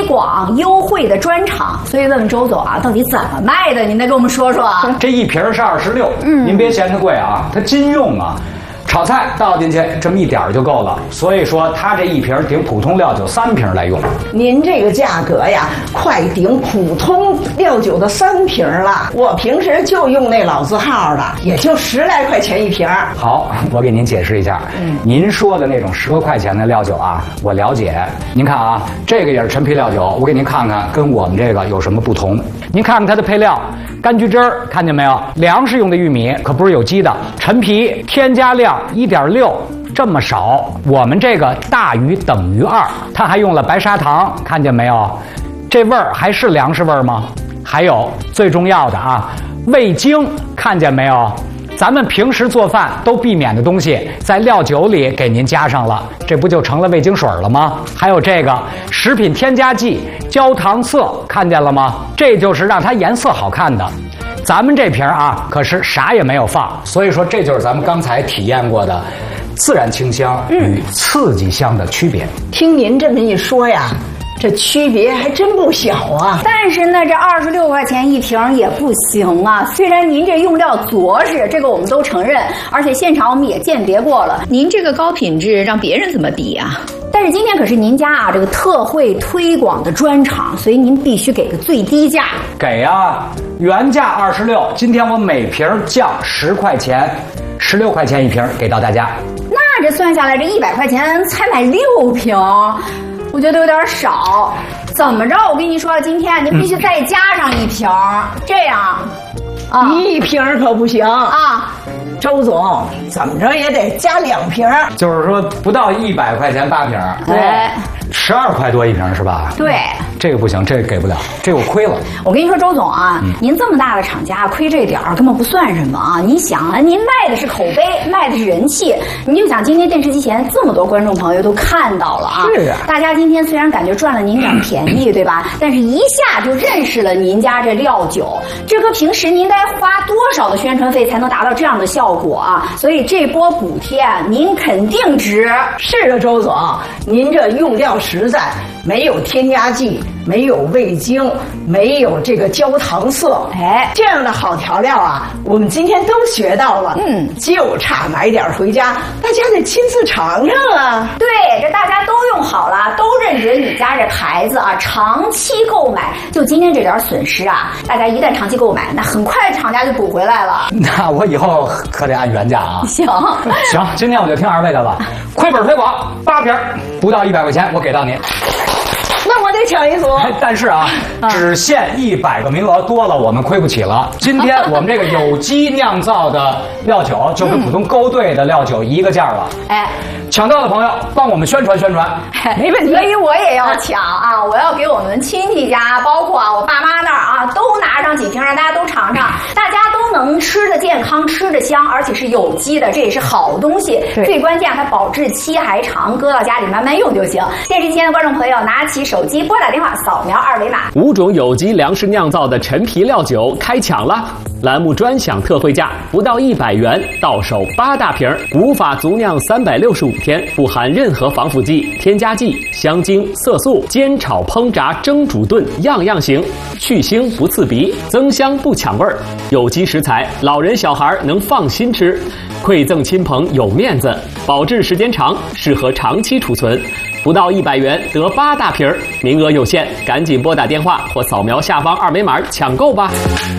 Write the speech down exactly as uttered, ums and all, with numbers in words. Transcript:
广优惠的专场，所以问问周总啊，到底怎么卖的？您再跟我们说说。 这一瓶是二十六，嗯，您别嫌它贵啊，它金用啊。炒菜倒进去这么一点儿就够了，所以说它这一瓶顶普通料酒三瓶来用。 您这个价格呀，快顶普通料酒的三瓶了。我平时就用那老字号的，也就十来块钱一瓶。 好，我给您解释一下，嗯，您说的那种十多块钱的料酒啊，我了解。您看啊，这个也是陈皮料酒，我给您看看跟我们这个有什么不同。您看看它的配料，柑橘汁儿，看见没有？粮食用的玉米可不是有机的，陈皮添加量一点六，这么少，我们这个大于等于二。它还用了白砂糖，看见没有？这味儿还是粮食味儿吗？还有最重要的啊，味精，看见没有？咱们平时做饭都避免的东西，在料酒里给您加上了，这不就成了味精水了吗？还有这个食品添加剂焦糖色，看见了吗？这就是让它颜色好看的。咱们这瓶啊，可是啥也没有放，所以说这就是咱们刚才体验过的自然清香与刺激香的区别。 听您这么一说呀，这区别还真不小啊！ 但是呢，这二十六块钱一瓶也不行啊。虽然您这用料着实，这个我们都承认，而且现场我们也鉴别过了， 您这个高品质让别人怎么比啊？ 但是今天可是您家啊这个特惠推广的专场，所以您必须给个最低价。 给啊，原价二十六，今天我每瓶降十块钱，十六块钱一瓶给到大家。 那这算下来，这一百块钱才买六瓶。我觉得有点少，怎么着？我跟您说了，今天您必须再加上一瓶，嗯、这样， 啊，一瓶可不行啊。 周总，怎么着也得加两瓶。 就是说不到一百块钱八瓶， 对， 十二块多一瓶是吧？ 对， 这个不行，这个给不了，这个我亏了。 我跟你说，周总啊，嗯、您这么大的厂家，亏这点儿根本不算什么啊！你想啊，您卖的是口碑，卖的是人气，你就想今天电视机前这么多观众朋友都看到了啊， 是啊， 大家今天虽然感觉赚了您点便宜，对吧？但是一下就认识了您家这料酒，这个平时您该花多少的宣传费才能达到这样的效果啊？所以这波补贴您肯定值。 是啊，周总，您这用料实在，没有添加剂，没有味精，没有这个焦糖色，哎，这样的好调料啊，我们今天都学到了。嗯，就差买点回家，大家得亲自尝尝啊。 对，这大家都用好了，都认准你家这牌子啊，长期购买，就今天这点损失啊，大家一旦长期购买，那很快厂家就补回来了。 那我以后可得按原价啊。 行行，今天我就听二位的了。亏本推广，八瓶不到一百块钱，我给到您。 那我得抢一组， 但是啊，只限一百个名额，多了我们亏不起了。今天我们这个有机酿造的料酒，就跟普通勾兑的料酒一个价了。哎，抢到的朋友帮我们宣传宣传， 没问题。所以我也要抢啊！我要给我们亲戚家，包括啊我爸妈那儿啊，都拿上几瓶，让大家都尝尝，大家都能吃的健康，吃的香，而且是有机的，这也是好东西。最关键它保质期还长，搁到家里慢慢用就行。电视机前的观众朋友，拿起手机拨打电话，扫描二维码。 五种有机粮食酿造的陈皮料酒开抢了！栏目专享特惠价，不到一百元，到手八大瓶，古法足酿三百六十五天，不含任何防腐剂、添加剂、香精、色素，煎炒烹炸蒸煮炖样样行，去腥不刺鼻，增香不抢味儿，有机食材，老人小孩能放心吃，馈赠亲朋有面子，保质时间长，适合长期储存。不到一百元得八大瓶，名额有限，赶紧拨打电话或扫描下方二维码抢购吧。